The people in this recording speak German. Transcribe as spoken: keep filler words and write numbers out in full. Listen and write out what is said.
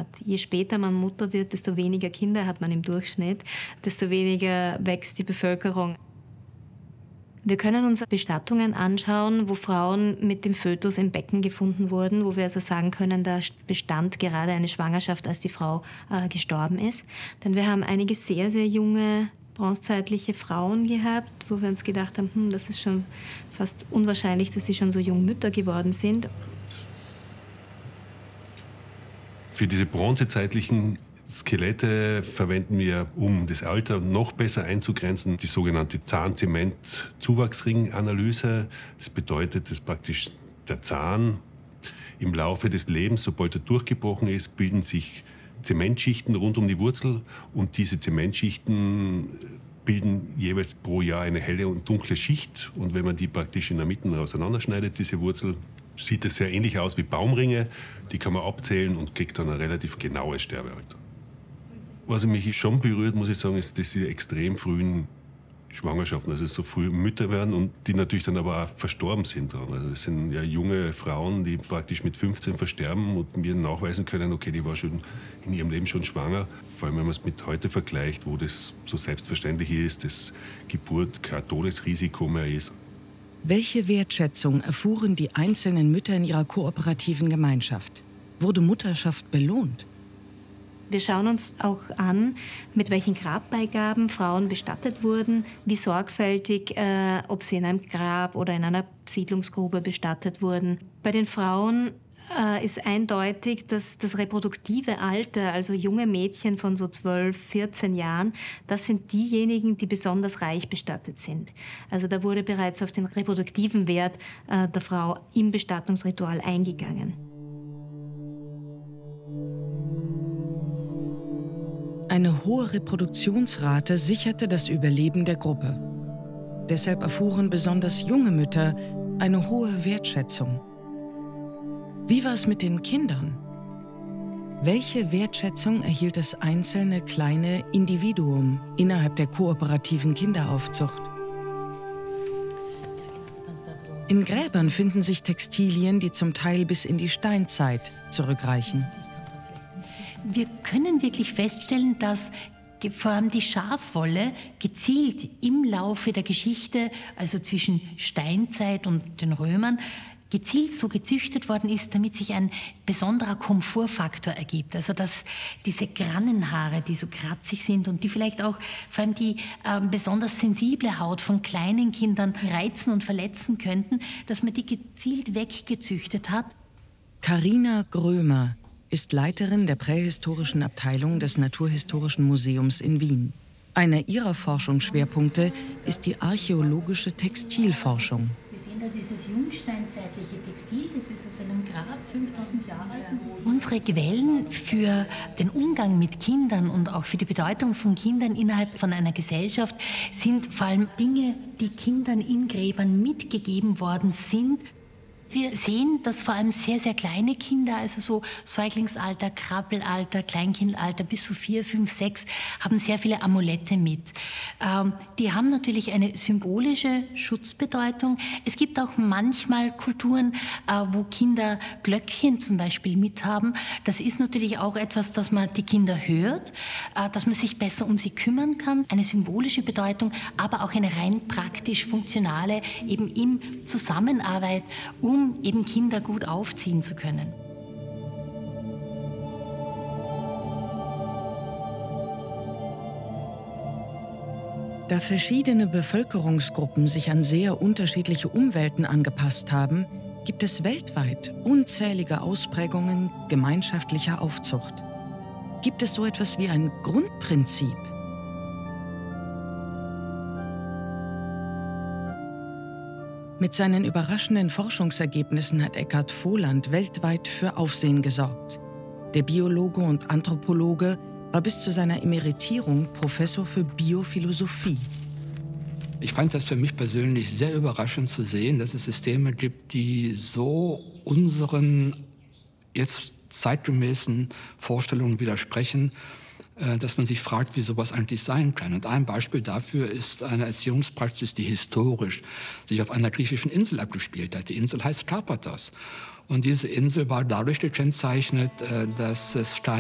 hat. Je später man Mutter wird, desto weniger Kinder hat man im Durchschnitt, desto weniger wächst die Bevölkerung. Wir können uns Bestattungen anschauen, wo Frauen mit dem Fötus im Becken gefunden wurden, wo wir also sagen können, da bestand gerade eine Schwangerschaft, als die Frau äh, gestorben ist. Denn wir haben einige sehr, sehr junge bronzezeitliche Frauen gehabt, wo wir uns gedacht haben, hm, das ist schon fast unwahrscheinlich, dass sie schon so jung Mütter geworden sind. Für diese bronzezeitlichen Skelette verwenden wir, um das Alter noch besser einzugrenzen, die sogenannte Zahn-Zement-Zuwachsring-Analyse. Das bedeutet, dass praktisch der Zahn im Laufe des Lebens, sobald er durchgebrochen ist, bilden sich Zementschichten rund um die Wurzel und diese Zementschichten bilden jeweils pro Jahr eine helle und dunkle Schicht. Und wenn man die praktisch in der Mitte auseinanderschneidet, diese Wurzel, sieht es sehr ähnlich aus wie Baumringe. Die kann man abzählen und kriegt dann ein relativ genaues Sterbealter. Was mich schon berührt, muss ich sagen, ist diese extrem frühen Schwangerschaften, also so früh Mütter werden und die natürlich dann aber auch verstorben sind dran. Also es sind ja junge Frauen, die praktisch mit fünfzehn versterben und wir nachweisen können, okay, die war schon in ihrem Leben schon schwanger. Vor allem, wenn man es mit heute vergleicht, wo das so selbstverständlich ist, dass Geburt kein Todesrisiko mehr ist. Welche Wertschätzung erfuhren die einzelnen Mütter in ihrer kooperativen Gemeinschaft? Wurde Mutterschaft belohnt? Wir schauen uns auch an, mit welchen Grabbeigaben Frauen bestattet wurden, wie sorgfältig, äh, ob sie in einem Grab oder in einer Siedlungsgrube bestattet wurden. Bei den Frauen äh, ist eindeutig, dass das reproduktive Alter, also junge Mädchen von so zwölf, vierzehn Jahren, das sind diejenigen, die besonders reich bestattet sind. Also da wurde bereits auf den reproduktiven Wert äh, der Frau im Bestattungsritual eingegangen. Eine hohe Reproduktionsrate sicherte das Überleben der Gruppe. Deshalb erfuhren besonders junge Mütter eine hohe Wertschätzung. Wie war es mit den Kindern? Welche Wertschätzung erhielt das einzelne kleine Individuum innerhalb der kooperativen Kinderaufzucht? In Gräbern finden sich Textilien, die zum Teil bis in die Steinzeit zurückreichen. Wir können wirklich feststellen, dass vor allem die Schafwolle gezielt im Laufe der Geschichte, also zwischen Steinzeit und den Römern, gezielt so gezüchtet worden ist, damit sich ein besonderer Komfortfaktor ergibt. Also dass diese Grannenhaare, die so kratzig sind und die vielleicht auch vor allem die äh, besonders sensible Haut von kleinen Kindern reizen und verletzen könnten, dass man die gezielt weggezüchtet hat. Carina Grömer ist Leiterin der prähistorischen Abteilung des Naturhistorischen Museums in Wien. Einer ihrer Forschungsschwerpunkte ist die archäologische Textilforschung. Wir sehen da dieses jungsteinzeitliche Textil, das ist aus einem Grab fünftausend Jahre alt. Unsere Quellen für den Umgang mit Kindern und auch für die Bedeutung von Kindern innerhalb von einer Gesellschaft sind vor allem Dinge, die Kindern in Gräbern mitgegeben worden sind. Wir sehen, dass vor allem sehr, sehr kleine Kinder, also so Säuglingsalter, Krabbelalter, Kleinkindalter bis zu vier, fünf, sechs, haben sehr viele Amulette mit. Ähm, die haben natürlich eine symbolische Schutzbedeutung. Es gibt auch manchmal Kulturen, äh, wo Kinder Glöckchen zum Beispiel mithaben. Das ist natürlich auch etwas, dass man die Kinder hört, äh, dass man sich besser um sie kümmern kann. Eine symbolische Bedeutung, aber auch eine rein praktisch funktionale, eben in Zusammenarbeit, um eben Kinder gut aufziehen zu können. Da verschiedene Bevölkerungsgruppen sich an sehr unterschiedliche Umwelten angepasst haben, gibt es weltweit unzählige Ausprägungen gemeinschaftlicher Aufzucht. Gibt es so etwas wie ein Grundprinzip? Mit seinen überraschenden Forschungsergebnissen hat Eckhard Voland weltweit für Aufsehen gesorgt. Der Biologe und Anthropologe war bis zu seiner Emeritierung Professor für Biophilosophie. Ich fand das für mich persönlich sehr überraschend zu sehen, dass es Systeme gibt, die so unseren jetzt zeitgemäßen Vorstellungen widersprechen, dass man sich fragt, wie sowas eigentlich sein kann. Und ein Beispiel dafür ist eine Erziehungspraxis, die historisch sich auf einer griechischen Insel abgespielt hat. Die Insel heißt Karpathos. Und diese Insel war dadurch gekennzeichnet, dass es Steine